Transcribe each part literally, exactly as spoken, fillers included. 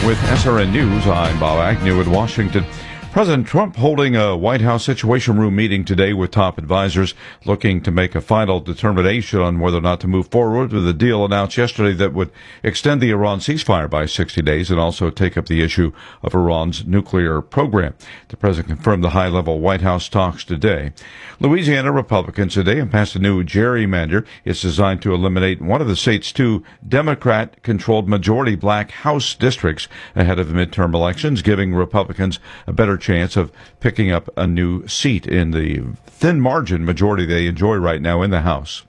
With S R N News, I'm Bob Agnew in Washington. President Trump holding a White House Situation Room meeting today with top advisors, looking to make a final determination on whether or not to move forward with a deal announced yesterday that would extend the Iran ceasefire by sixty days and also take up the issue of Iran's nuclear program. The president confirmed the high-level White House talks today. Louisiana Republicans today have passed a new gerrymander. It's designed to eliminate one of the state's two Democrat-controlled majority black House districts ahead of the midterm elections, giving Republicans a better chance of picking up a new seat in the thin margin majority they enjoy right now in the House.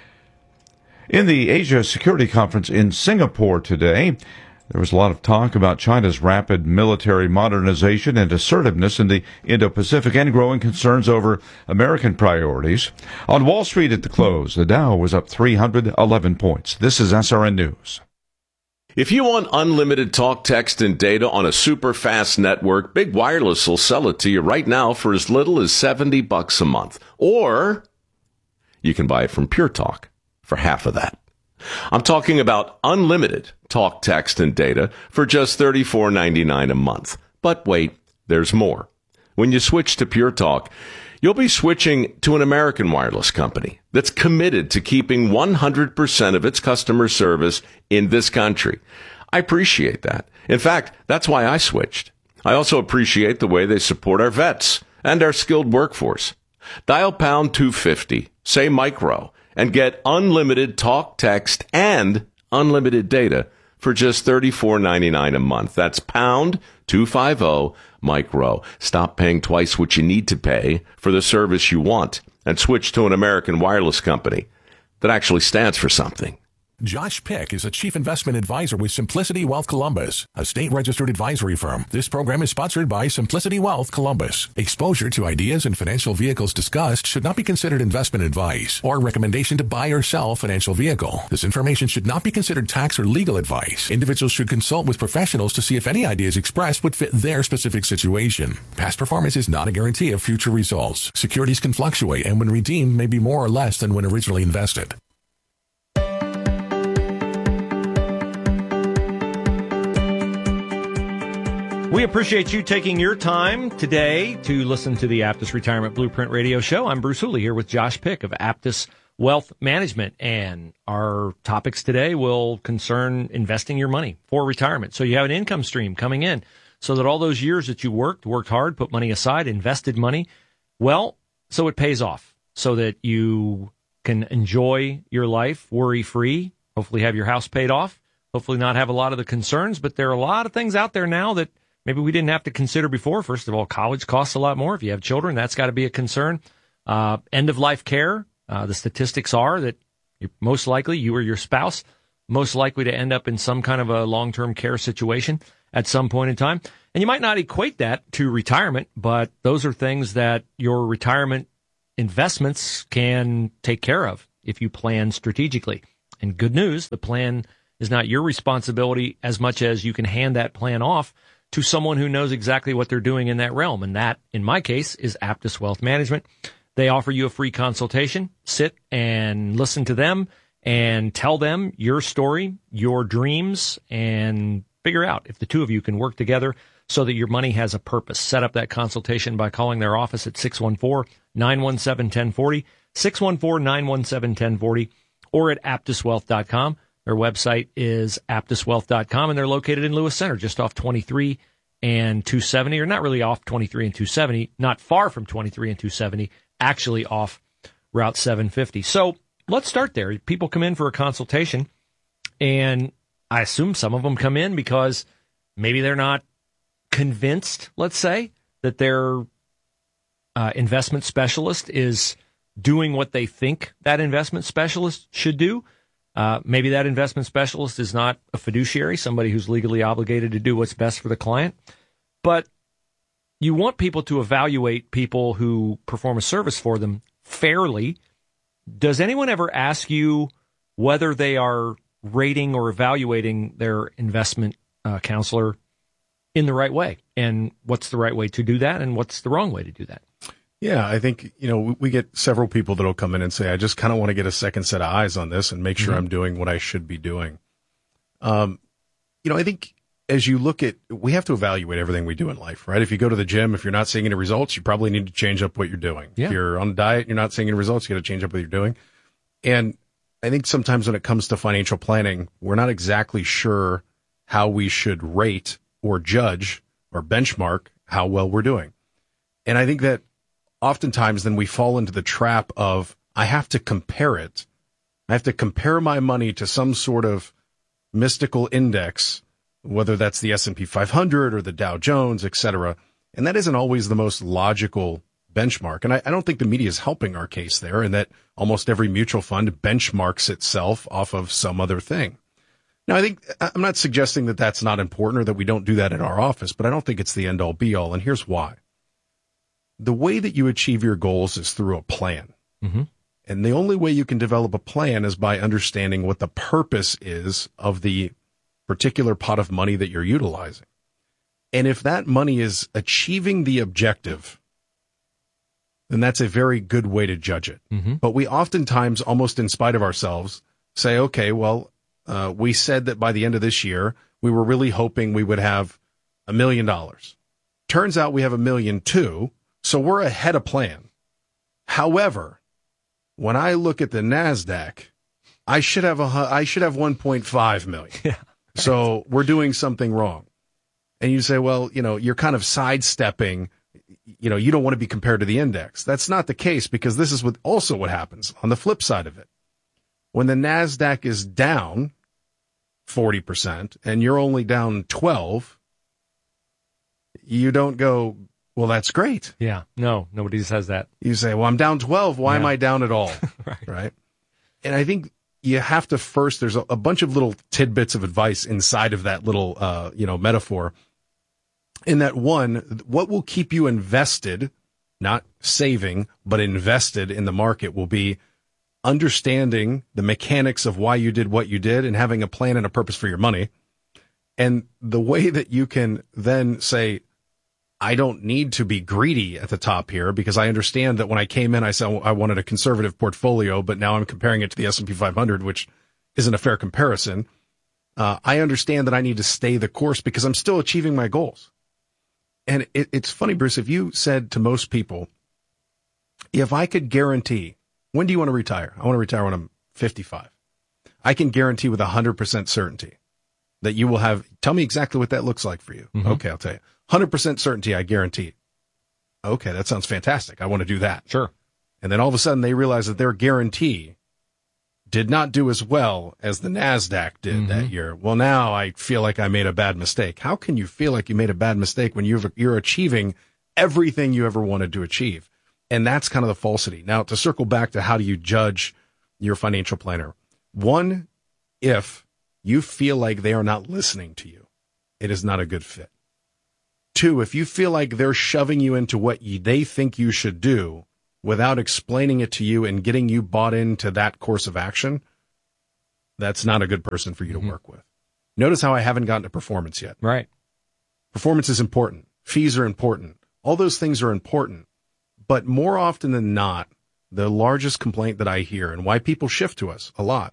In the Asia Security Conference in Singapore today, there was a lot of talk about China's rapid military modernization and assertiveness in the Indo-Pacific and growing concerns over American priorities. On Wall Street at the close, the Dow was up three hundred eleven points. This is S R N News. If you want unlimited talk, text, and data on a super fast network, Big Wireless will sell it to you right now for as little as seventy bucks a month. Or you can buy it from Pure Talk for half of that. I'm talking about unlimited talk, text, and data for just thirty-four ninety-nine a month. But wait, there's more. When you switch to Pure Talk, you'll be switching to an American wireless company that's committed to keeping one hundred percent of its customer service in this country. I appreciate that. In fact, that's why I switched. I also appreciate the way they support our vets and our skilled workforce. Dial pound two fifty, say micro, and get unlimited talk, text, and unlimited data for just thirty-four ninety-nine a month. That's pound two fifty micro. Stop paying twice what you need to pay for the service you want and switch to an American wireless company that actually stands for something. Josh Pick is a chief investment advisor with Simplicity Wealth Columbus, a state-registered advisory firm. This program is sponsored by Simplicity Wealth Columbus. Exposure to ideas and financial vehicles discussed should not be considered investment advice or recommendation to buy or sell a financial vehicle. This information should not be considered tax or legal advice. Individuals should consult with professionals to see if any ideas expressed would fit their specific situation. Past performance is not a guarantee of future results. Securities can fluctuate and when redeemed may be more or less than when originally invested. We appreciate you taking your time today to listen to the Aptus Retirement Blueprint Radio Show. I'm Bruce Hooley here with Josh Pick of Aptus Wealth Management, and our topics today will concern investing your money for retirement. So you have an income stream coming in so that all those years that you worked, worked hard, put money aside, invested money, well, so it pays off so that you can enjoy your life worry-free, hopefully have your house paid off, hopefully not have a lot of the concerns, but there are a lot of things out there now that maybe we didn't have to consider before. First of all, college costs a lot more. If you have children, that's got to be a concern. Uh, end-of-life care, uh, the statistics are that you're most likely, you or your spouse, most likely to end up in some kind of a long-term care situation at some point in time. And you might not equate that to retirement, but those are things that your retirement investments can take care of if you plan strategically. And good news, the plan is not your responsibility as much as you can hand that plan off to someone who knows exactly what they're doing in that realm. And that, in my case, is Aptus Wealth Management. They offer you a free consultation. Sit and listen to them and tell them your story, your dreams, and figure out if the two of you can work together so that your money has a purpose. Set up that consultation by calling their office at six one four, nine one seven, one zero four zero, six one four, nine one seven, one zero four zero, or at aptus wealth dot com. Their website is aptus wealth dot com, and they're located in Lewis Center, just off twenty-three and two seventy, or not really off twenty-three and two seventy, not far from twenty-three and two seventy, actually off Route seven fifty. So let's start there. People come in for a consultation, and I assume some of them come in because maybe they're not convinced, let's say, that their uh, investment specialist is doing what they think that investment specialist should do. Uh, maybe that investment specialist is not a fiduciary, somebody who's legally obligated to do what's best for the client. But you want people to evaluate people who perform a service for them fairly. Does anyone ever ask you whether they are rating or evaluating their investment uh, counselor in the right way? And what's the right way to do that? And what's the wrong way to do that? Yeah, I think, you know, we get several people that'll come in and say, I just kind of want to get a second set of eyes on this and make sure mm-hmm. I'm doing what I should be doing. Um, you know, I think as you look at, we have to evaluate everything we do in life, right? If you go to the gym, if you're not seeing any results, you probably need to change up what you're doing. Yeah. If you're on a diet, you're not seeing any results, you got to change up what you're doing. And I think sometimes when it comes to financial planning, we're not exactly sure how we should rate or judge or benchmark how well we're doing. And I think that oftentimes then we fall into the trap of, I have to compare it. I have to compare my money to some sort of mystical index, whether that's the S and P five hundred or the Dow Jones, et cetera. And that isn't always the most logical benchmark. And I, I don't think the media is helping our case there, in that almost every mutual fund benchmarks itself off of some other thing. Now, I think, I'm not suggesting that that's not important or that we don't do that in our office, but I don't think it's the end all be all. And here's why. The way that you achieve your goals is through a plan. Mm-hmm. And the only way you can develop a plan is by understanding what the purpose is of the particular pot of money that you're utilizing. And if that money is achieving the objective, then that's a very good way to judge it. Mm-hmm. But we oftentimes, almost in spite of ourselves, say, okay, well, uh, we said that by the end of this year, we were really hoping we would have a million dollars. Turns out we have a million two, so we're ahead of plan. However, when I look at the NASDAQ, I should have a, I should have one point five million. Yeah. So we're doing something wrong. And you say, well, you know, you're kind of sidestepping, you know, you don't want to be compared to the index. That's not the case, because this is what also what happens on the flip side of it. When the NASDAQ is down forty percent and you're only down twelve, you don't go, well, that's great. Yeah. No, nobody says that. You say, well, I'm down twelve. Why Yeah. am I down at all? Right. Right. And I think you have to first, there's a, a bunch of little tidbits of advice inside of that little, uh, you know, metaphor. In that, one, what will keep you invested, not saving, but invested in the market, will be understanding the mechanics of why you did what you did and having a plan and a purpose for your money. And the way that you can then say, I don't need to be greedy at the top here, because I understand that when I came in, I said I wanted a conservative portfolio, but now I'm comparing it to the S and P five hundred, which isn't a fair comparison. Uh, I understand that I need to stay the course because I'm still achieving my goals. And it, it's funny, Bruce, if you said to most people, if I could guarantee, when do you want to retire? I want to retire when I'm fifty-five. I can guarantee with one hundred percent certainty that you will have, tell me exactly what that looks like for you. Mm-hmm. Okay, I'll tell you. one hundred percent certainty, I guarantee. Okay, that sounds fantastic. I want to do that. Sure. And then all of a sudden they realize that their guarantee did not do as well as the NASDAQ did Mm-hmm. that year. Well, now I feel like I made a bad mistake. How can you feel like you made a bad mistake when you've, you're achieving everything you ever wanted to achieve? And that's kind of the falsity. Now, to circle back to how do you judge your financial planner? One, if you feel like they are not listening to you, it is not a good fit. Two, if you feel like they're shoving you into what you, they think you should do without explaining it to you and getting you bought into that course of action, that's not a good person for you to Mm-hmm. work with. Notice how I haven't gotten to performance yet. Right. Performance is important. Fees are important. All those things are important. But more often than not, the largest complaint that I hear, and why people shift to us a lot,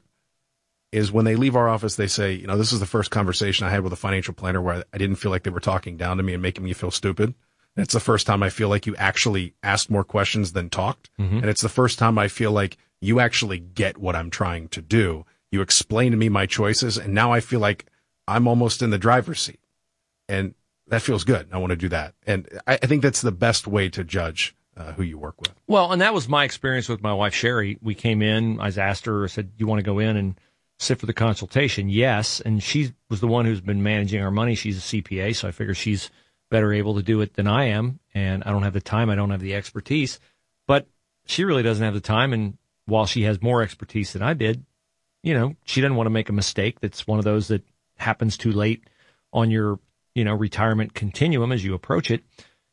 is when they leave our office, they say, you know, this is the first conversation I had with a financial planner where I didn't feel like they were talking down to me and making me feel stupid. And it's the first time I feel like you actually asked more questions than talked. Mm-hmm. And it's the first time I feel like you actually get what I'm trying to do. You explain to me my choices, and now I feel like I'm almost in the driver's seat. And that feels good. I want to do that. And I, I think that's the best way to judge uh, who you work with. Well, and that was my experience with my wife, Sherry. We came in, I asked her, I said, you want to go in and sit for the consultation? Yes. And she was the one who's been managing our money. She's a C P A, so I figure she's better able to do it than I am. And I don't have the time. I don't have the expertise. But she really doesn't have the time. And while she has more expertise than I did, you know, she doesn't want to make a mistake. That's one of those that happens too late on your, you know, retirement continuum as you approach it.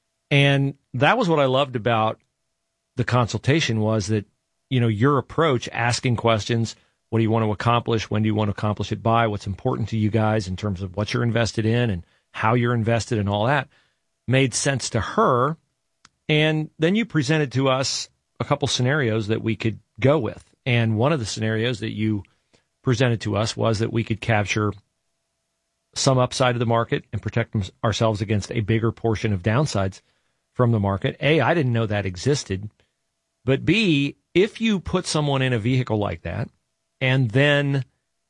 And that was what I loved about the consultation, was that, you know, your approach, asking questions, what do you want to accomplish? When do you want to accomplish it by? What's important to you guys in terms of what you're invested in and how you're invested and all that, made sense to her. And then you presented to us a couple scenarios that we could go with. And one of the scenarios that you presented to us was that we could capture some upside of the market and protect ourselves against a bigger portion of downsides from the market. A, I didn't know that existed. But B, if you put someone in a vehicle like that, and then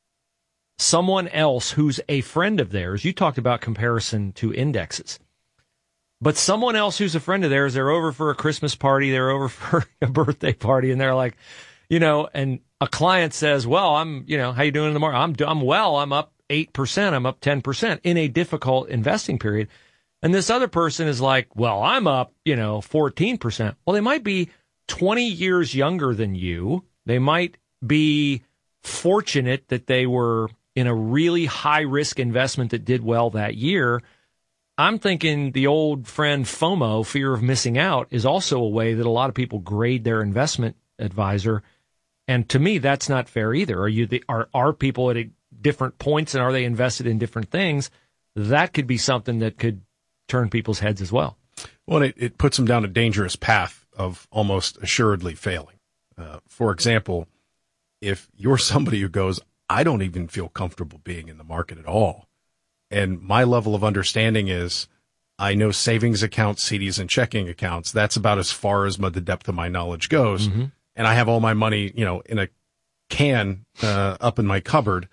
someone else who's a friend of theirs, you talked about comparison to indexes, but someone else who's a friend of theirs, they're over for a Christmas party, they're over for a birthday party, and they're like, you know, and a client says, well, I'm, you know, how you doing in the market? I'm, I'm well, I'm up eight percent, I'm up ten percent in a difficult investing period. And this other person is like, well, I'm up, you know, fourteen percent. Well, they might be twenty years younger than you. They might be fortunate that they were in a really high risk investment that did well that year. I'm thinking the old friend FOMO, fear of missing out, is also a way that a lot of people grade their investment advisor. And to me, that's not fair either. Are you the, are, are people at a different points and are they invested in different things? That could be something that could turn people's heads as well. Well, it, it puts them down a dangerous path of almost assuredly failing. Uh, for example, if you're somebody who goes, I don't even feel comfortable being in the market at all, and my level of understanding is I know savings accounts, C Ds, and checking accounts. That's about as far as my, the depth of my knowledge goes. Mm-hmm. And I have all my money, you know, in a can uh, up in my cupboard.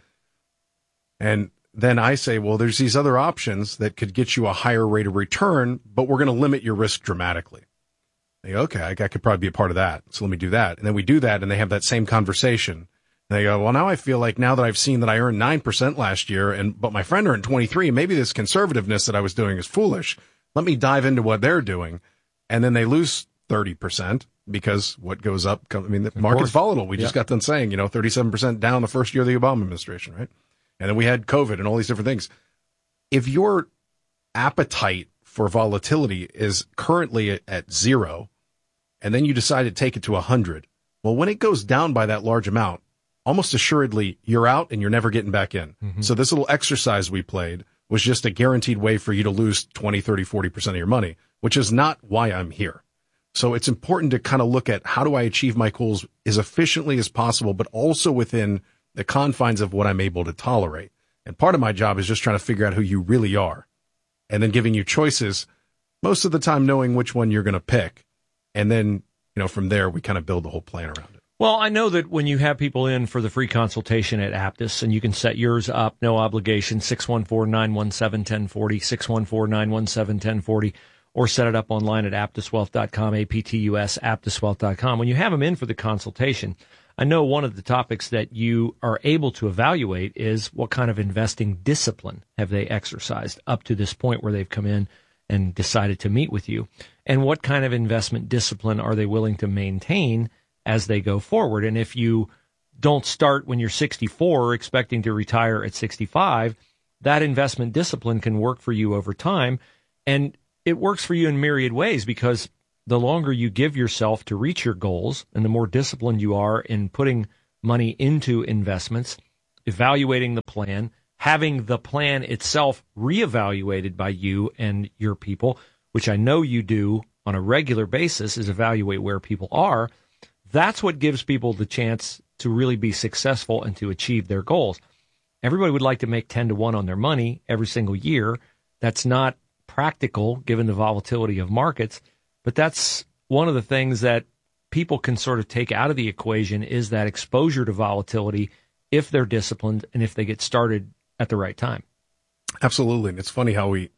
And then I say, well, there's these other options that could get you a higher rate of return, but we're going to limit your risk dramatically. They go, okay, I, I could probably be a part of that. So let me do that. And then we do that, and they have that same conversation. And they go, well, now I feel like now that I've seen that I earned nine percent last year, and but my friend earned twenty-three, maybe this conservativeness that I was doing is foolish. Let me dive into what they're doing. And then they lose thirty percent because what goes up, I mean, the market's volatile. We just got done saying, you know, thirty-seven percent down the first year of the Obama administration, right? And then we had COVID and all these different things. If your appetite for volatility is currently at, at zero, and then you decide to take it to one hundred, well, when it goes down by that large amount, almost assuredly you're out and you're never getting back in. Mm-hmm. So this little exercise we played was just a guaranteed way for you to lose twenty, thirty, forty percent of your money, which is not why I'm here. So it's important to kind of look at how do I achieve my goals as efficiently as possible, but also within the confines of what I'm able to tolerate. And part of my job is just trying to figure out who you really are and then giving you choices, most of the time knowing which one you're going to pick. And then, you know, from there, we kind of build the whole plan around it. Well, I know that when you have people in for the free consultation at Aptus, and you can set yours up, no obligation, six one four, nine one seven, one zero four zero, six one four, nine one seven, one zero four zero, or set it up online at aptus wealth dot com, A P T U S, aptus wealth dot com. When you have them in for the consultation, I know one of the topics that you are able to evaluate is what kind of investing discipline have they exercised up to this point where they've come in and decided to meet with you, and what kind of investment discipline are they willing to maintain as they go forward. And if you don't start when you're sixty-four expecting to retire at sixty-five, that investment discipline can work for you over time. And it works for you in myriad ways, because the longer you give yourself to reach your goals and the more disciplined you are in putting money into investments, evaluating the plan, having the plan itself reevaluated by you and your people, which I know you do on a regular basis, is evaluate where people are. That's what gives people the chance to really be successful and to achieve their goals. Everybody would like to make ten to one on their money every single year. That's not practical given the volatility of markets, but that's one of the things that people can sort of take out of the equation, is that exposure to volatility if they're disciplined and if they get started at the right time. Absolutely. And it's funny how we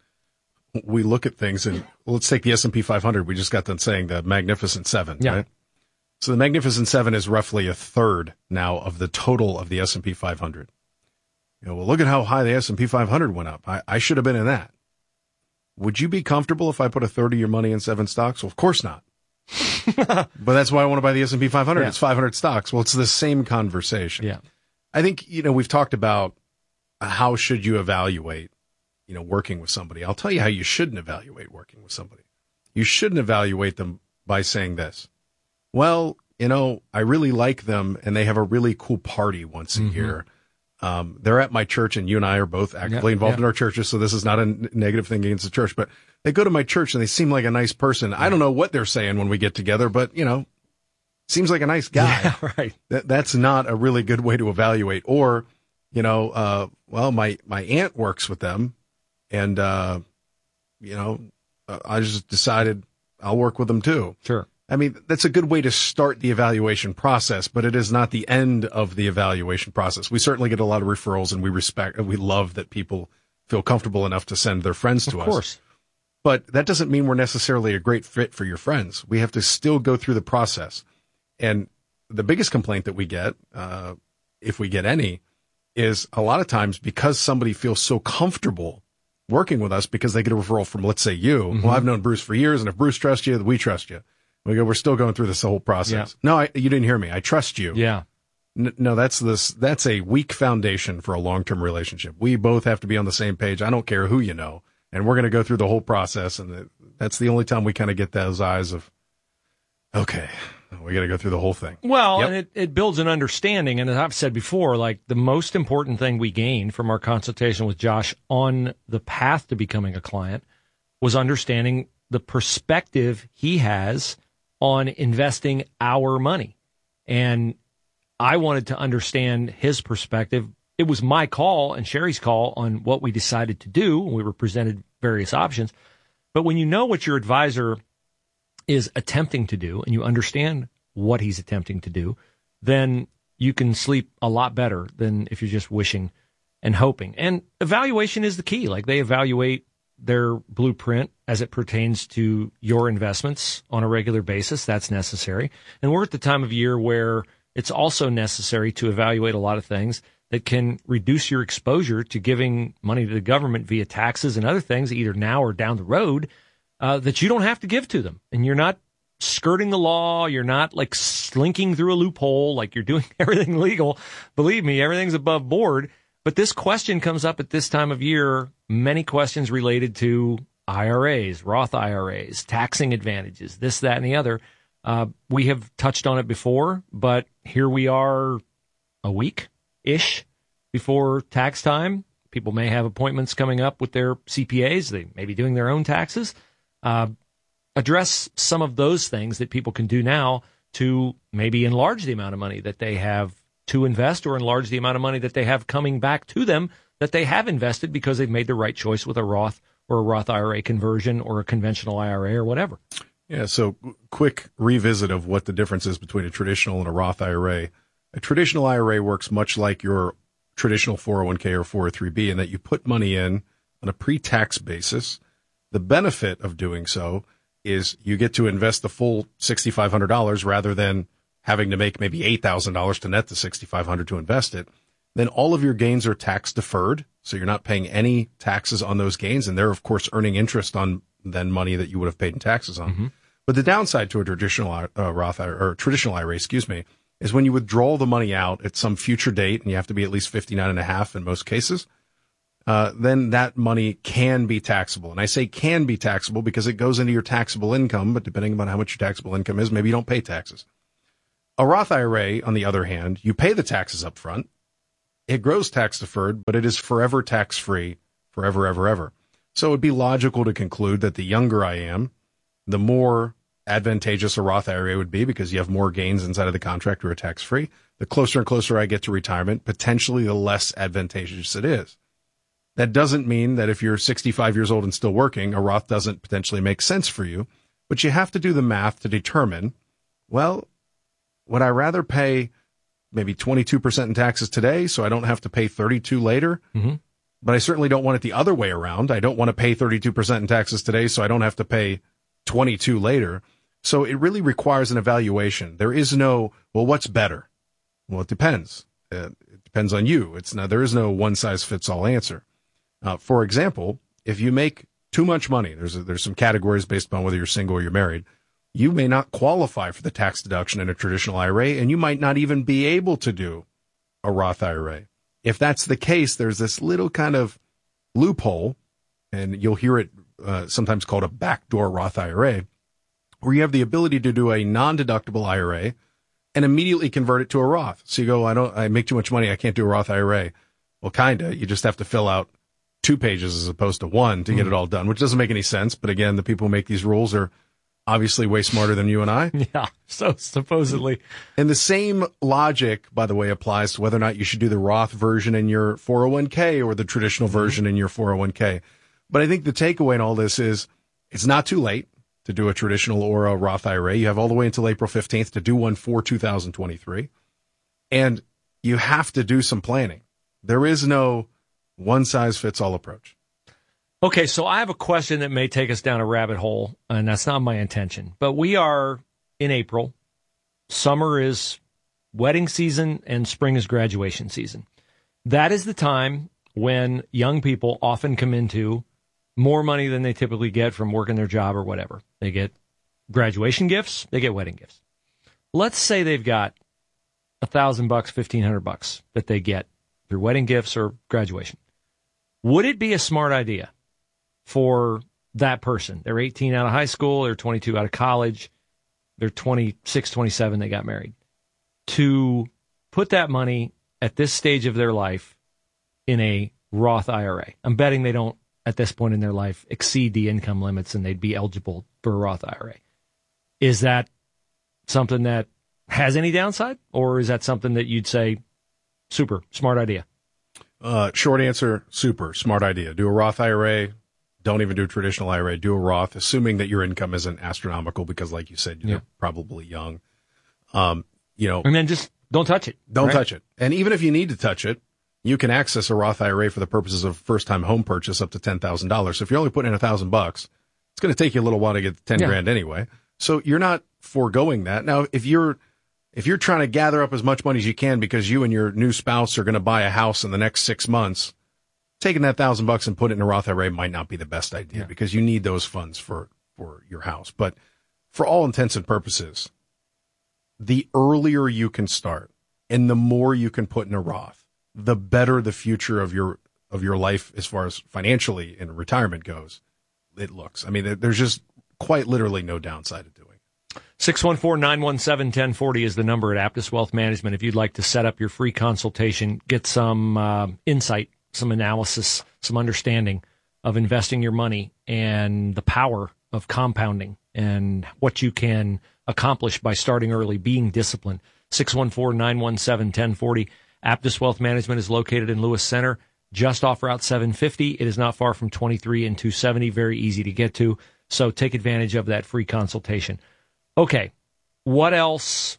we look at things, and let's take the S and P five hundred. We just got done saying the Magnificent Seven, yeah. right? So the Magnificent Seven is roughly a third now of the total of the S and P five hundred. You know, well, look at how high the S and P five hundred went up. I, I should have been in that. Would you be comfortable if I put a third of your money in seven stocks? Well, of course not. But that's why I want to buy the S and P five hundred. Yeah. It's five hundred stocks. Well, it's the same conversation. Yeah. I think, you know, we've talked about how should you evaluate, you know, working with somebody. I'll tell you how you shouldn't evaluate working with somebody. You shouldn't evaluate them by saying this. Well, you know, I really like them and they have a really cool party once a mm-hmm. year. Um, they're at my church, and you and I are both actively yeah, involved yeah. in our churches, so this is not a n- negative thing against the church. But they go to my church, and they seem like a nice person. Yeah. I don't know what they're saying when we get together, but, you know, seems like a nice guy. Yeah, right. That, that's not a really good way to evaluate. Or you know, uh, well, my, my aunt works with them, and, uh, you know, uh, I just decided I'll work with them too. Sure. I mean, that's a good way to start the evaluation process, but it is not the end of the evaluation process. We certainly get a lot of referrals, and we respect, and we love that people feel comfortable enough to send their friends to us. Of course. But that doesn't mean we're necessarily a great fit for your friends. We have to still go through the process. And the biggest complaint that we get, uh, if we get any, is a lot of times because somebody feels so comfortable working with us because they get a referral from, let's say, you. Mm-hmm. Well, I've known Bruce for years, and if Bruce trusts you, we trust you. We go, we're still going through this whole process. Yeah. No, I, you didn't hear me. I trust you. Yeah. N- no, that's this. That's a weak foundation for a long-term relationship. We both have to be on the same page. I don't care who you know, and we're going to go through the whole process. And the, that's the only time we kind of get those eyes of, okay, we got to go through the whole thing. Well, Yep. and it, it builds an understanding. And as I've said before, like the most important thing we gained from our consultation with Josh on the path to becoming a client was understanding the perspective he has on investing our money. And I wanted to understand his perspective. It was my call and Sherry's call on what we decided to do. We were presented various options. But when you know what your advisor is attempting to do and you understand what he's attempting to do, then you can sleep a lot better than if you're just wishing and hoping. And evaluation is the key. Like they evaluate their blueprint as it pertains to your investments on a regular basis. That's necessary. And we're at the time of year where it's also necessary to evaluate a lot of things that can reduce your exposure to giving money to the government via taxes and other things, either now or down the road, uh, that you don't have to give to them. And you're not skirting the law. You're not like slinking through a loophole, like you're doing everything legal. Believe me, everything's above board. But this question comes up at this time of year, many questions related to I R As, Roth I R As, taxing advantages, this, that, and the other. Uh, we have touched on it before, but here we are a week-ish before tax time. People may have appointments coming up with their C P As. They may be doing their own taxes. Uh, address some of those things that people can do now to maybe enlarge the amount of money that they have to invest or enlarge the amount of money that they have coming back to them that they have invested because they've made the right choice with a Roth or a Roth I R A conversion or a conventional I R A or whatever. Yeah, so quick revisit of what the difference is between a traditional and a Roth I R A. A traditional I R A works much like your traditional four oh one k or four oh three b in that you put money in on a pre-tax basis. The benefit of doing so is you get to invest the full six thousand five hundred dollars rather than having to make maybe eight thousand dollars to net the six thousand five hundred dollars to invest it. Then all of your gains are tax deferred, so you're not paying any taxes on those gains, and they're, of course, earning interest on then money that you would have paid in taxes on. Mm-hmm. But the downside to a traditional uh, Roth or traditional I R A, excuse me, is when you withdraw the money out at some future date, and you have to be at least fifty-nine and a half in most cases, uh, then that money can be taxable. And I say can be taxable because it goes into your taxable income, but depending on how much your taxable income is, maybe you don't pay taxes. A Roth I R A, on the other hand, you pay the taxes up front. It grows tax deferred, but it is forever tax free, forever, ever, ever. So it would be logical to conclude that the younger I am, the more advantageous a Roth I R A would be because you have more gains inside of the contract or a tax free. The closer and closer I get to retirement, potentially the less advantageous it is. That doesn't mean that if you're sixty-five years old and still working, a Roth doesn't potentially make sense for you, but you have to do the math to determine, well, would I rather pay maybe twenty-two percent in taxes today so I don't have to pay thirty-two later? Mm-hmm. But I certainly don't want it the other way around. I don't want to pay thirty-two percent in taxes today so I don't have to pay twenty-two later. So it really requires an evaluation. There is no, well, what's better? Well, it depends. Uh, it depends on you. It's not, there is no one size fits all answer. Uh, for example, if you make too much money, there's a, there's some categories based upon whether you're single or you're married. You may not qualify for the tax deduction in a traditional I R A, and you might not even be able to do a Roth I R A. If that's the case, there's this little kind of loophole, and you'll hear it uh, sometimes called a backdoor Roth I R A, where you have the ability to do a non-deductible I R A and immediately convert it to a Roth. So you go, I don't, I make too much money, I can't do a Roth I R A. Well, kinda. You just have to fill out two pages as opposed to one to get it all done, which doesn't make any sense. But again, the people who make these rules are obviously way smarter than you and I. Yeah, so supposedly. And the same logic, by the way, applies to whether or not you should do the Roth version in your four oh one k or the traditional version in your four oh one k. But I think the takeaway in all this is it's not too late to do a traditional or a Roth I R A. You have all the way until April fifteenth to do one for two thousand twenty-three. And you have to do some planning. There is no one-size-fits-all approach. Okay, so I have a question that may take us down a rabbit hole, and that's not my intention. But we are in April. Summer is wedding season, and spring is graduation season. That is the time when young people often come into more money than they typically get from working their job or whatever. They get graduation gifts, they get wedding gifts. Let's say they've got a thousand bucks, fifteen hundred bucks that they get through wedding gifts or graduation. Would it be a smart idea for that person? They're eighteen out of high school, they're twenty-two out of college, they're twenty-six, twenty-seven, they got married, to put that money at this stage of their life in a Roth I R A. I'm betting they don't, at this point in their life, exceed the income limits and they'd be eligible for a Roth I R A. Is that something that has any downside, or is that something that you'd say, super, smart idea? Uh, short answer, super, smart idea. Do a Roth I R A. Don't even do a traditional I R A. Do a Roth, assuming that your income isn't astronomical because, like you said, you're yeah. probably young. Um, you know, And then just don't touch it. Don't right? touch it. And even if you need to touch it, you can access a Roth I R A for the purposes of first-time home purchase up to ten thousand dollars. So if you're only putting in one thousand bucks, it's going to take you a little while to get ten yeah. grand anyway. So you're not foregoing that. Now, if you're if you're trying to gather up as much money as you can because you and your new spouse are going to buy a house in the next six months, taking that thousand bucks and put it in a Roth I R A might not be the best idea yeah. because you need those funds for, for your house. But for all intents and purposes, the earlier you can start and the more you can put in a Roth, the better the future of your of your life as far as financially and retirement goes, it looks. I mean, there's just quite literally no downside to doing it. six one four, nine one seven, one zero four zero is the number at Aptus Wealth Management. If you'd like to set up your free consultation, get some uh, insight, some analysis, some understanding of investing your money and the power of compounding and what you can accomplish by starting early, being disciplined. six one four, nine one seven, one zero four zero. Aptus Wealth Management is located in Lewis Center, just off Route seven fifty. It is not far from twenty-three and two seventy, very easy to get to. So take advantage of that free consultation. Okay, what else,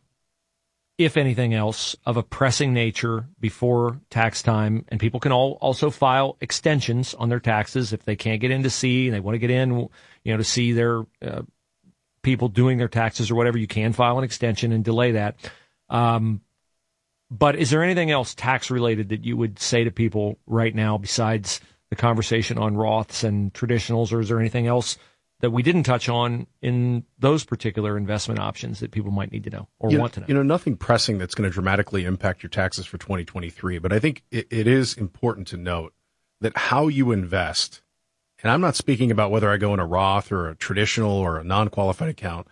if anything else, of a pressing nature before tax time? And people can all also file extensions on their taxes if they can't get in to see and they want to get in, you know, to see their uh, people doing their taxes or whatever. You can file an extension and delay that. Um, but is there anything else tax related that you would say to people right now besides the conversation on Roths and traditionals, or is there anything else that we didn't touch on in those particular investment options that people might need to know or you want know, to know? You know, nothing pressing that's going to dramatically impact your taxes for twenty twenty-three, but I think it, it is important to note that how you invest, and I'm not speaking about whether I go in a Roth or a traditional or a non-qualified account.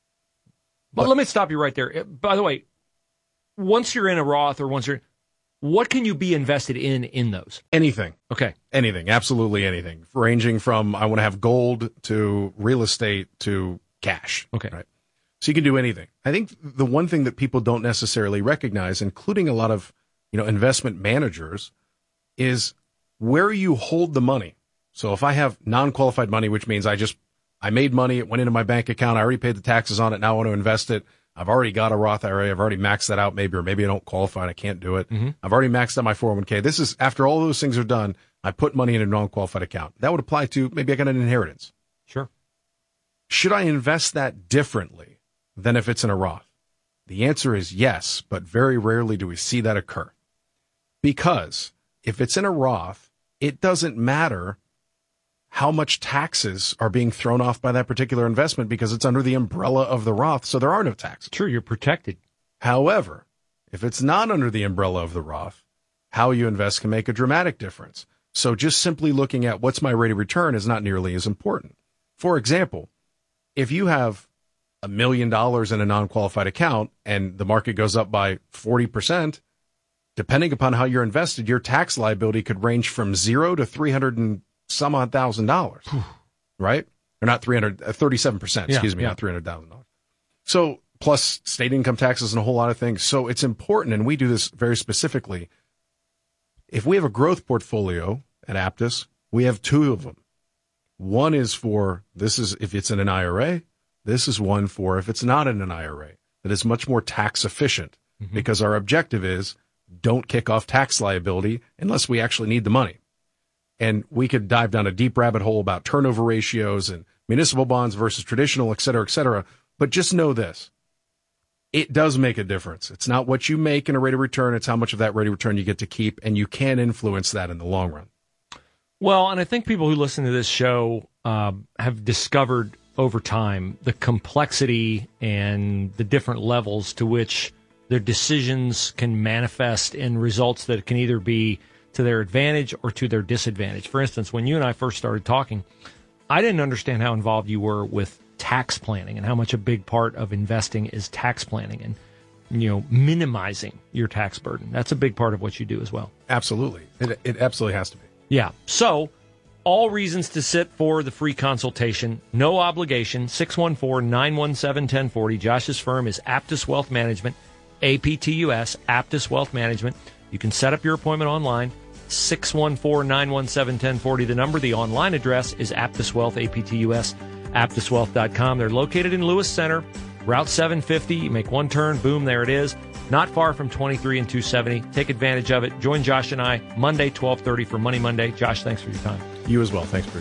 But, but let me stop you right there. By the way, once you're in a Roth or once you're, what can you be invested in in those? Anything. Okay. Anything. Absolutely anything. Ranging from I want to have gold to real estate to cash. Okay. Right. So you can do anything. I think the one thing that people don't necessarily recognize, including a lot of, you know, investment managers, is where you hold the money. So if I have non-qualified money, which means I just, I made money, it went into my bank account, I already paid the taxes on it, now I want to invest it. I've already got a Roth I R A. I've already maxed that out maybe, or maybe I don't qualify and I can't do it. Mm-hmm. I've already maxed out my four oh one k. This is, after all those things are done, I put money in a non-qualified account. That would apply to, maybe I got an inheritance. Sure. Should I invest that differently than if it's in a Roth? The answer is yes, but very rarely do we see that occur. Because if it's in a Roth, it doesn't matter how much taxes are being thrown off by that particular investment because it's under the umbrella of the Roth, so there are no taxes. True, you're protected. However, if it's not under the umbrella of the Roth, how you invest can make a dramatic difference. So just simply looking at what's my rate of return is not nearly as important. For example, if you have a million dollars in a non-qualified account and the market goes up by forty percent, depending upon how you're invested, your tax liability could range from zero to three hundred and some odd thousand dollars, right? or not three hundred, uh, thirty-seven percent, excuse Yeah, me, yeah. not three hundred thousand dollars. So plus state income taxes and a whole lot of things. So it's important, and we do this very specifically. If we have a growth portfolio at Aptus, we have two of them. One is for, this is if it's in an I R A. This is one for if it's not in an I R A. That is much more tax efficient, mm-hmm. because our objective is don't kick off tax liability unless we actually need the money. And we could dive down a deep rabbit hole about turnover ratios and municipal bonds versus traditional, et cetera, et cetera. But just know this. It does make a difference. It's not what you make in a rate of return. It's how much of that rate of return you get to keep, and you can influence that in the long run. Well, and I think people who listen to this show um, have discovered over time the complexity and the different levels to which their decisions can manifest in results that can either be to their advantage or to their disadvantage. For instance, when you and I first started talking, I didn't understand how involved you were with tax planning and how much a big part of investing is tax planning and, you know, minimizing your tax burden. That's a big part of what you do as well. Absolutely. It, it absolutely has to be. Yeah. So all reasons to sit for the free consultation. No obligation. six one four, nine one seven, one zero four zero. Josh's firm is Aptus Wealth Management, A P T U S, Aptus Wealth Management. You can set up your appointment online. six one four, nine one seven, one zero four zero. The number, the online address is Aptus Wealth, A P T U S, aptus wealth dot com. They're located in Lewis Center, Route seven fifty. You make one turn, boom, there it is. Not far from twenty-three and two seventy. Take advantage of it. Join Josh and I Monday, twelve thirty for Money Monday. Josh, thanks for your time. You as well. Thanks, Bruce.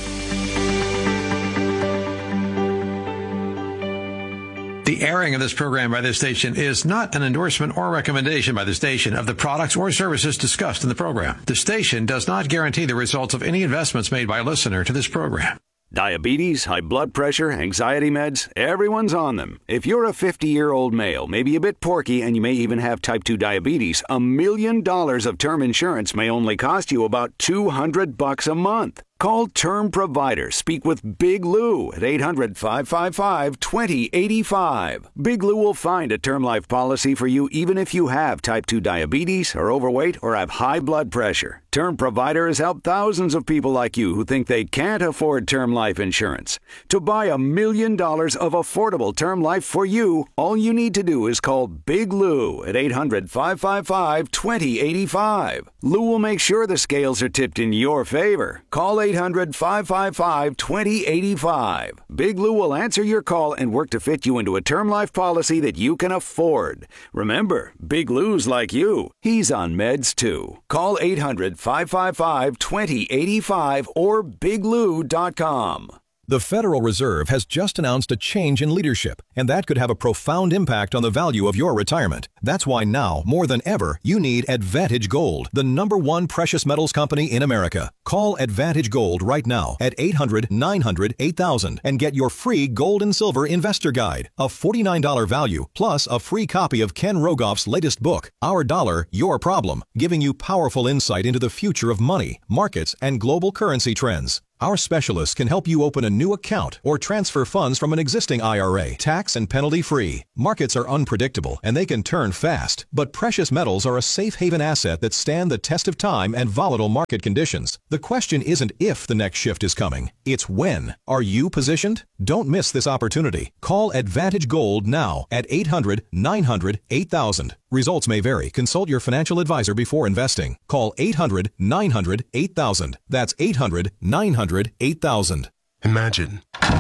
The airing of this program by this station is not an endorsement or recommendation by the station of the products or services discussed in the program. The station does not guarantee the results of any investments made by a listener to this program. Diabetes, high blood pressure, anxiety meds, everyone's on them. If you're a fifty-year-old male, maybe a bit porky, and you may even have type two diabetes, a million dollars of term insurance may only cost you about two hundred bucks a month. Call Term Provider. Speak with Big Lou at eight hundred, five five five, two zero eight five. Big Lou will find a term life policy for you even if you have type two diabetes, are overweight, or have high blood pressure. Term Provider has helped thousands of people like you who think they can't afford term life insurance. To buy a million dollars of affordable term life for you, all you need to do is call Big Lou at eight hundred, five five five, two zero eight five. Lou will make sure the scales are tipped in your favor. Call eight hundred, five five five, two zero eight five. Big Lou will answer your call and work to fit you into a term life policy that you can afford. Remember, Big Lou's like you. He's on meds too. Call eight hundred, five five five, two zero eight five or big lou dot com. The Federal Reserve has just announced a change in leadership, and that could have a profound impact on the value of your retirement. That's why now, more than ever, you need Advantage Gold, the number one precious metals company in America. Call Advantage Gold right now at eight hundred, nine hundred, eight thousand and get your free Gold and Silver Investor Guide, a forty-nine dollars value, plus a free copy of Ken Rogoff's latest book, Our Dollar, Your Problem, giving you powerful insight into the future of money, markets, and global currency trends. Our specialists can help you open a new account or transfer funds from an existing I R A, tax and penalty free. Markets are unpredictable and they can turn fast, but precious metals are a safe haven asset that stand the test of time and volatile market conditions. The question isn't if the next shift is coming, it's when. Are you positioned? Don't miss this opportunity. Call Advantage Gold now at eight hundred, nine hundred, eight thousand. Results may vary. Consult your financial advisor before investing. Call eight hundred, nine hundred, eight thousand. That's eight hundred, nine hundred, eight thousand. Imagine.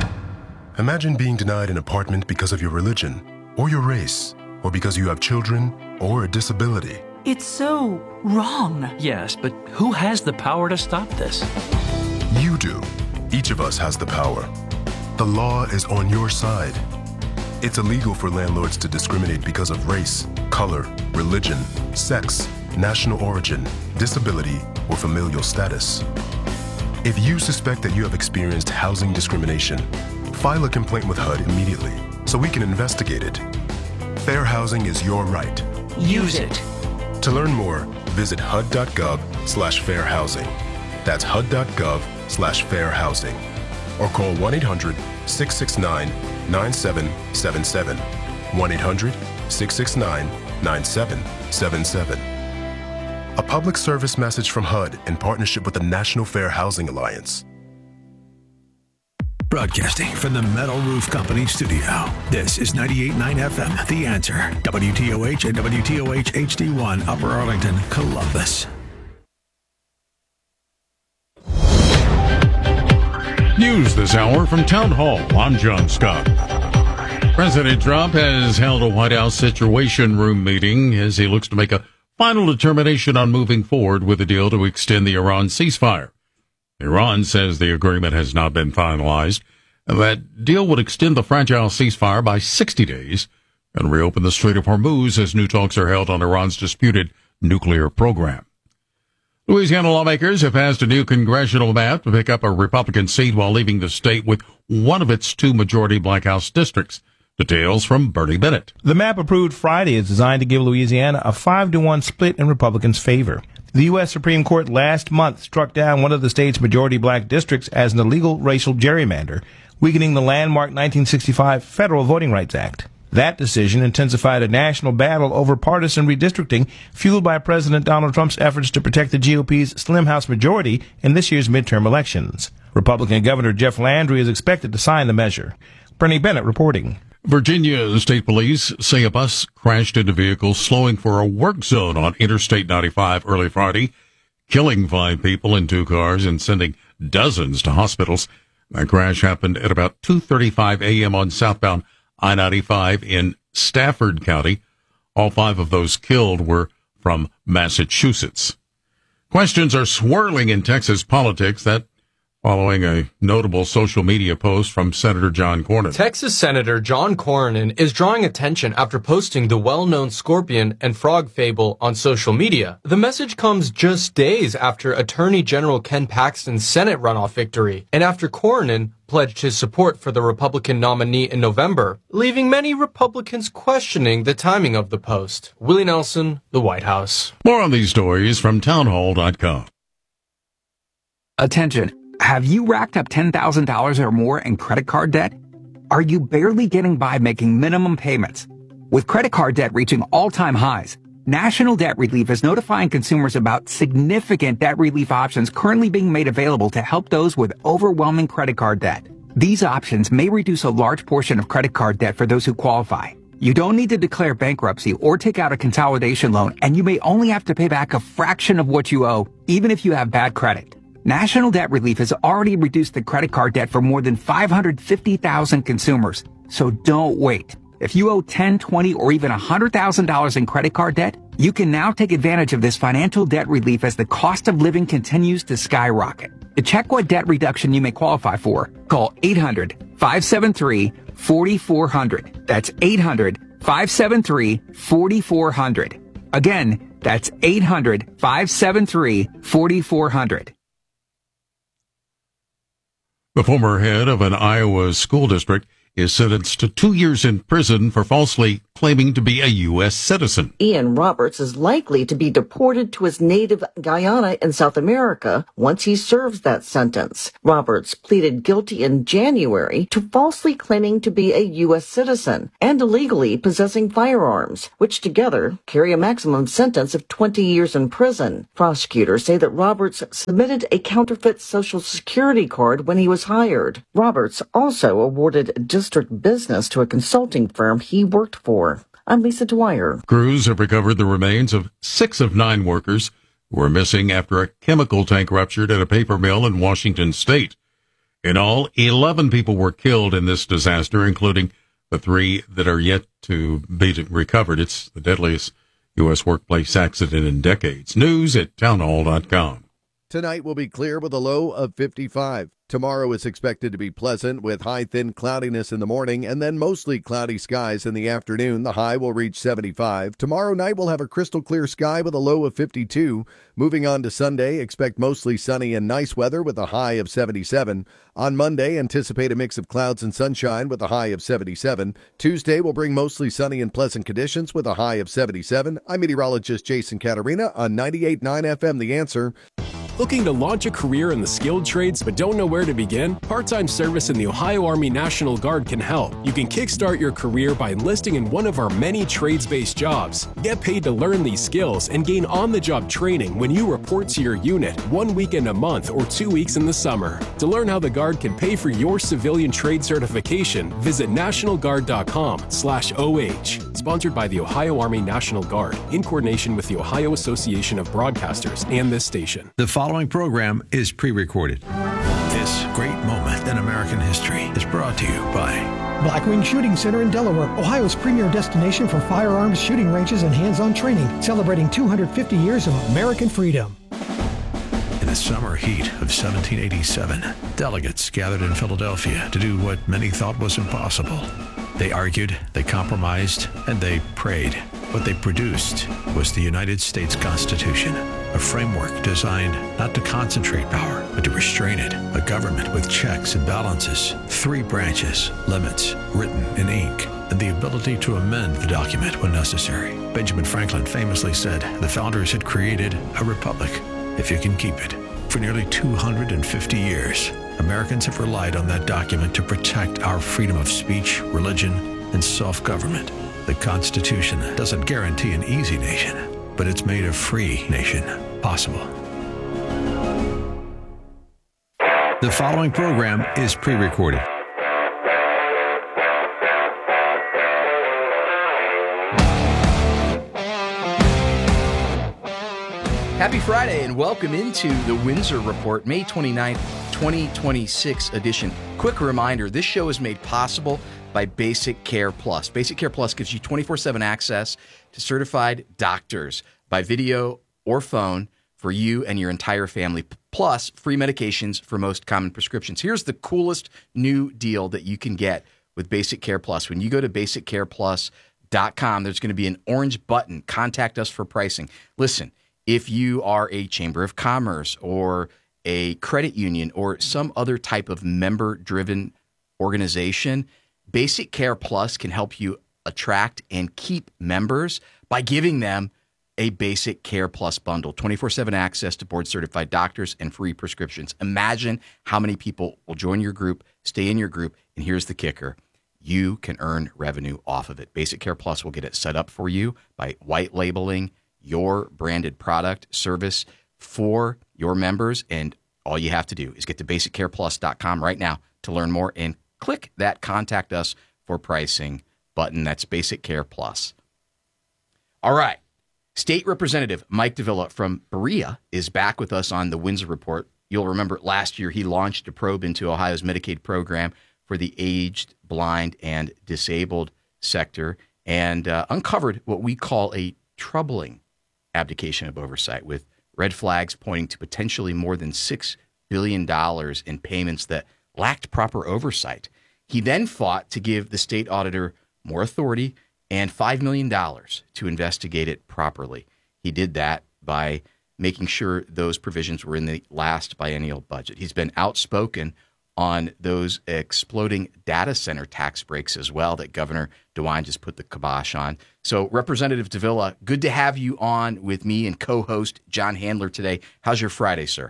Imagine being denied an apartment because of your religion, or your race, or because you have children, or a disability. It's so wrong. Yes, but who has the power to stop this? You do. Each of us has the power. The law is on your side. It's illegal for landlords to discriminate because of race, color, religion, sex, national origin, disability, or familial status. If you suspect that you have experienced housing discrimination, file a complaint with H U D immediately so we can investigate it. Fair housing is your right. Use it. To learn more, visit H U D dot gov slash fair housing. That's H U D dot gov slash fair housing. Or call one eight hundred, six six nine, nine seven seven seven. one eight hundred, six six nine, nine seven seven seven. A public service message from H U D in partnership with the National Fair Housing Alliance. Broadcasting from the Metal Roof Company studio, this is ninety-eight point nine F M, The Answer, W T O H and W T O H H D one, Upper Arlington, Columbus. News this hour from Town Hall. I'm John Scott. President Trump has held a White House Situation Room meeting as he looks to make a final determination on moving forward with a deal to extend the Iran ceasefire. Iran says the agreement has not been finalized. That deal would extend the fragile ceasefire by sixty days and reopen the Strait of Hormuz as new talks are held on Iran's disputed nuclear program. Louisiana lawmakers have passed a new congressional map to pick up a Republican seat while leaving the state with one of its two majority Black House districts. Details from Bernie Bennett. The map approved Friday is designed to give Louisiana a five to one split in Republicans' favor. The U S Supreme Court last month struck down one of the state's majority black districts as an illegal racial gerrymander, weakening the landmark nineteen sixty-five Federal Voting Rights Act. That decision intensified a national battle over partisan redistricting, fueled by President Donald Trump's efforts to protect the G O P's slim House majority in this year's midterm elections. Republican Governor Jeff Landry is expected to sign the measure. Bernie Bennett reporting. Virginia State Police say a bus crashed into vehicles slowing for a work zone on Interstate ninety-five early Friday, killing five people in two cars and sending dozens to hospitals. That crash happened at about two thirty-five a.m. on southbound I ninety-five in Stafford County. All five of those killed were from Massachusetts. Questions are swirling in Texas politics, that following a notable social media post from Senator John Cornyn. Texas Senator John Cornyn is drawing attention after posting the well-known scorpion and frog fable on social media. The message comes just days after Attorney General Ken Paxton's Senate runoff victory, and after Cornyn pledged his support for the Republican nominee in November, leaving many Republicans questioning the timing of the post. Willie Nelson, The White House. More on these stories from townhall dot com. Attention. Have you racked up ten thousand dollars or more in credit card debt? Are you barely getting by making minimum payments? With credit card debt reaching all-time highs, National Debt Relief is notifying consumers about significant debt relief options currently being made available to help those with overwhelming credit card debt. These options may reduce a large portion of credit card debt for those who qualify. You don't need to declare bankruptcy or take out a consolidation loan, and you may only have to pay back a fraction of what you owe, even if you have bad credit. National Debt Relief has already reduced the credit card debt for more than five hundred fifty thousand consumers, so don't wait. If you owe ten, twenty, or even one hundred thousand dollars in credit card debt, you can now take advantage of this financial debt relief as the cost of living continues to skyrocket. To check what debt reduction you may qualify for, call eight hundred, five seven three, four four zero zero. That's eight hundred, five seven three, four four zero zero. Again, that's eight hundred, five seven three, four four zero zero. The former head of an Iowa school district is sentenced to two years in prison for falsely claiming to be a U S citizen. Ian Roberts is likely to be deported to his native Guyana in South America once he serves that sentence. Roberts pleaded guilty in January to falsely claiming to be a U S citizen and illegally possessing firearms, which together carry a maximum sentence of twenty years in prison. Prosecutors say that Roberts submitted a counterfeit Social Security card when he was hired. Roberts also awarded district business to a consulting firm he worked for. I'm Lisa Dwyer. Crews have recovered the remains of six of nine workers who were missing after a chemical tank ruptured at a paper mill in Washington state. In all, eleven people were killed in this disaster, including the three that are yet to be recovered. It's the deadliest U S workplace accident in decades. News at townhall dot com. Tonight will be clear with a low of fifty-five. Tomorrow is expected to be pleasant with high thin cloudiness in the morning and then mostly cloudy skies in the afternoon. The high will reach seventy-five. Tomorrow night we'll have a crystal clear sky with a low of fifty-two. Moving on to Sunday, expect mostly sunny and nice weather with a high of seventy-seven. On Monday, anticipate a mix of clouds and sunshine with a high of seventy-seven. Tuesday will bring mostly sunny and pleasant conditions with a high of seventy-seven. I'm meteorologist Jason Catarina on ninety-eight point nine F M The Answer. Looking to launch a career in the skilled trades but don't know where to begin? Part-time service in the Ohio Army National Guard can help. You can kickstart your career by enlisting in one of our many trades-based jobs. Get paid to learn these skills and gain on-the-job training when you report to your unit one weekend a month or two weeks in the summer. To learn how the Guard can pay for your civilian trade certification, visit national guard dot com slash O H. Sponsored by the Ohio Army National Guard in coordination with the Ohio Association of Broadcasters and this station. The following program is pre-recorded. This great moment in American history is brought to you by Blackwing Shooting Center in Delaware, Ohio's premier destination for firearms, shooting ranges, and hands-on training, celebrating two hundred fifty years of American freedom. In the summer heat of seventeen eighty-seven, delegates gathered in Philadelphia to do what many thought was impossible. They argued, they compromised, and they prayed. What they produced was the United States Constitution, a framework designed not to concentrate power, but to restrain it, a government with checks and balances, three branches, limits, written in ink, and the ability to amend the document when necessary. Benjamin Franklin famously said the founders had created a republic, if you can keep it. For nearly two hundred fifty years, Americans have relied on that document to protect our freedom of speech, religion, and self-government. The Constitution doesn't guarantee an easy nation, but it's made a free nation possible. The following program is pre-recorded. Happy Friday and welcome into the Windsor Report, May twenty-ninth, twenty twenty-six edition. Quick reminder, this show is made possible by Basic Care Plus. Basic Care Plus gives you twenty-four seven access to certified doctors by video or phone for you and your entire family, plus free medications for most common prescriptions. Here's the coolest new deal that you can get with Basic Care Plus. When you go to basic care plus dot com, there's going to be an orange button, Contact Us for Pricing. Listen, if you are a Chamber of Commerce or a credit union or some other type of member-driven organization, Basic Care Plus can help you attract and keep members by giving them a Basic Care Plus bundle, twenty-four seven access to board-certified doctors and free prescriptions. Imagine how many people will join your group, stay in your group, and here's the kicker. You can earn revenue off of it. Basic Care Plus will get it set up for you by white labeling your branded product, service for your members, and all you have to do is get to basic care plus dot com right now to learn more and click that Contact Us for Pricing button. That's Basic Care Plus. All right. State Representative Mike Davila from Berea is back with us on the Windsor Report. You'll remember last year he launched a probe into Ohio's Medicaid program for the aged, blind, and disabled sector and uh, uncovered what we call a troubling abdication of oversight, with red flags pointing to potentially more than six billion dollars in payments that lacked proper oversight. He then fought to give the state auditor more authority and five million dollars to investigate it properly. He did that by making sure those provisions were in the last biennial budget. He's been outspoken on those exploding data center tax breaks as well that Governor DeWine just put the kibosh on. So, Representative Davila, good to have you on with me and co-host John Handler today. How's your Friday, sir?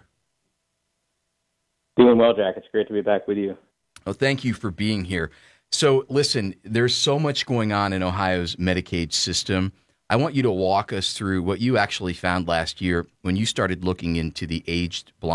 Doing well, Jack. It's great to be back with you. Well, thank you for being here. So, listen, there's so much going on in Ohio's Medicaid system. I want you to walk us through what you actually found last year when you started looking into the aged blind